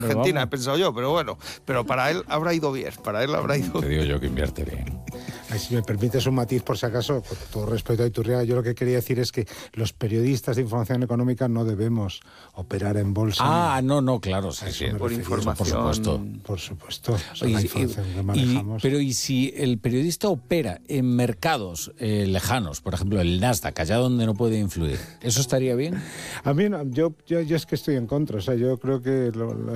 Argentina, he pensado yo, pero bueno, pero para él habrá ido bien, Te digo yo que invierte bien. Si me permites un matiz, por si acaso, con todo respeto a Iturriaga, yo lo que quería decir es que los periodistas de información económica no debemos operar en bolsa. No, claro, sí, por información. Por supuesto. La información que manejamos. Pero ¿y si el periodista opera en mercados lejanos, por ejemplo el Nasdaq, allá donde no puede influir, ¿eso estaría bien? A mí, yo es que estoy en contra. O sea, yo creo que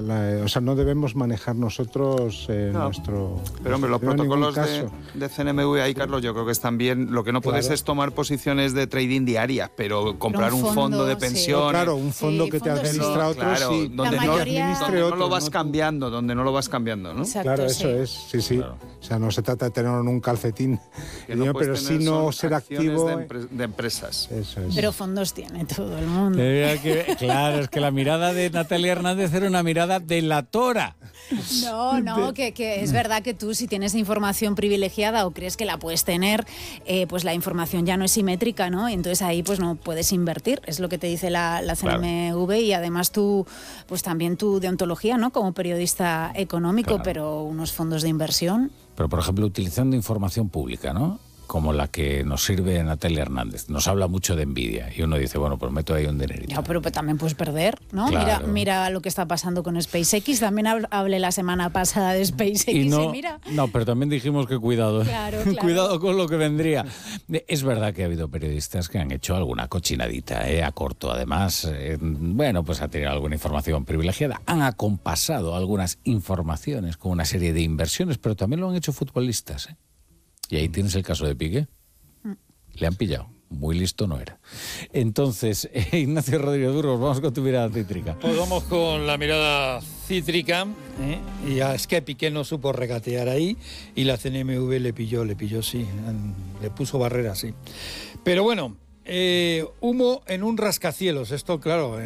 no debemos manejar nosotros nuestro... Pero hombre, los protocolos de CNMV ahí, Carlos, yo creo que están bien. Lo que no puedes es tomar posiciones de trading diarias, pero comprar un fondo de pensión. Claro, un fondo que te administra otro, claro, sí. Donde no lo vas cambiando, ¿no? Exacto, claro, eso es, sí. Claro. O sea, no se trata de tenerlo en un calcetín, pero sí no ser activo de empresas. Eso es. Pero fondos tiene todo el mundo. Claro, es que la mirada de Natalia Hernández era una mirada delatora. No, que es verdad que tú, si tienes información privilegiada o crees que la puedes tener, pues la información ya no es simétrica, ¿no? Entonces ahí pues no puedes invertir, es lo que te dice la CNMV, y además tú, pues también tu deontología, ¿no? Como periodista económico, pero unos fondos de inversión. Pero, por ejemplo, utilizando información pública, ¿no? Como la que nos sirve Natalia Hernández. Nos habla mucho de Nvidia y uno dice, bueno, pues meto ahí un dinerito. Ya, pero también puedes perder, ¿no? Claro. Mira lo que está pasando con SpaceX. También hablé la semana pasada de SpaceX y mira. No, pero también dijimos que cuidado. Claro. Cuidado con lo que vendría. Es verdad que ha habido periodistas que han hecho alguna cochinadita, a corto. Además, pues ha tenido alguna información privilegiada. Han acompasado algunas informaciones con una serie de inversiones, pero también lo han hecho futbolistas, Y ahí tienes el caso de Piqué. Le han pillado. Muy listo no era. Entonces, Ignacio Rodríguez Burgos, vamos con tu mirada cítrica. Pues vamos con la mirada cítrica. Y es que Piqué no supo regatear ahí y la CNMV le pilló, sí. Le puso barreras, sí. Pero bueno, humo en un rascacielos. Esto, claro,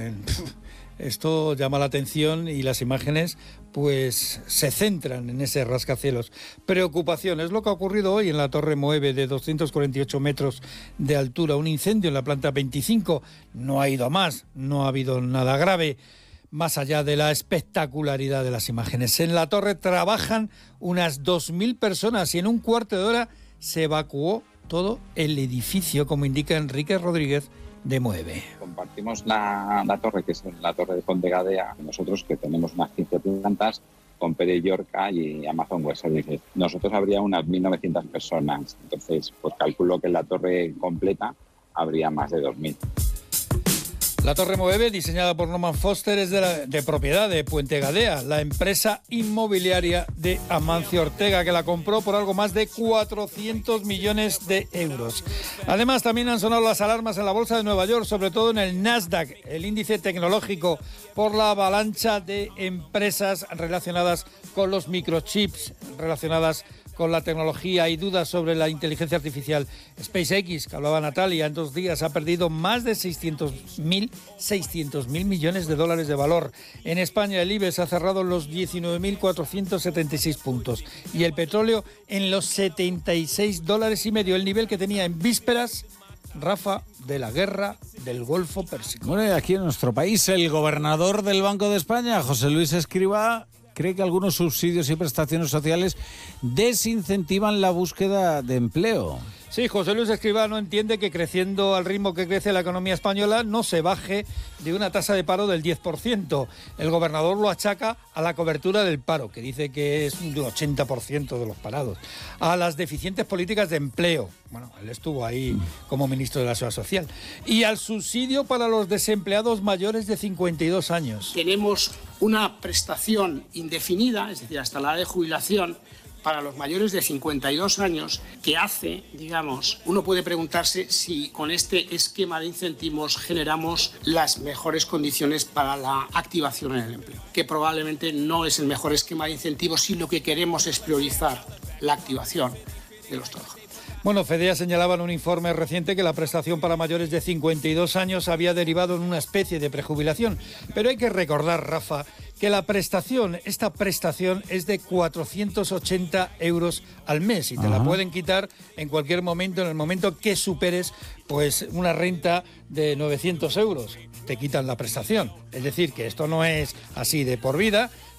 esto llama la atención y las imágenes pues se centran en ese rascacielos. Preocupación, es lo que ha ocurrido hoy en la Torre Moeve de 248 metros de altura. Un incendio en la planta 25, no ha ido a más, no ha habido nada grave, más allá de la espectacularidad de las imágenes. En la torre trabajan unas 2.000 personas y en un cuarto de hora se evacuó todo el edificio, como indica Enrique Rodríguez de Moeve. Compartimos la torre, que es la torre de Pontegadea, nosotros que tenemos unas 15 plantas, con Pere Llorca y Amazon Web Services. Nosotros habría unas 1.900 personas, entonces pues calculo que en la torre completa habría más de 2.000. La Torre Moeve, diseñada por Norman Foster, es de propiedad de Puente Gadea, la empresa inmobiliaria de Amancio Ortega, que la compró por algo más de 400 millones de euros. Además, también han sonado las alarmas en la Bolsa de Nueva York, sobre todo en el Nasdaq, el índice tecnológico, por la avalancha de empresas relacionadas con los microchips, relacionadas con la tecnología. Hay dudas sobre la inteligencia artificial. SpaceX, que hablaba Natalia, en 2 días ha perdido más de 600.000 millones de dólares de valor. En España el IBEX ha cerrado en los 19.476 puntos y el petróleo en los $76.50, el nivel que tenía en vísperas, Rafa, de la guerra del Golfo Pérsico. Bueno, y aquí en nuestro país, el gobernador del Banco de España, José Luis Escrivá, cree que algunos subsidios y prestaciones sociales desincentivan la búsqueda de empleo. Sí, José Luis Escrivá no entiende que creciendo al ritmo que crece la economía española no se baje de una tasa de paro del 10%. El gobernador lo achaca a la cobertura del paro, que dice que es un 80% de los parados, a las deficientes políticas de empleo. Bueno, él estuvo ahí como ministro de la Seguridad Social. Y al subsidio para los desempleados mayores de 52 años. Tenemos una prestación indefinida, es decir, hasta la edad de jubilación, para los mayores de 52 años, que hace, uno puede preguntarse si con este esquema de incentivos generamos las mejores condiciones para la activación en el empleo, que probablemente no es el mejor esquema de incentivos si lo que queremos es priorizar la activación de los trabajadores. Bueno, FEDEA señalaba en un informe reciente que la prestación para mayores de 52 años había derivado en una especie de prejubilación. Pero hay que recordar, Rafa, que esta prestación es de 480 euros al mes y te la pueden quitar en cualquier momento, en el momento que superes pues una renta de 900 euros. Te quitan la prestación. Es decir, que esto no es así de por vida,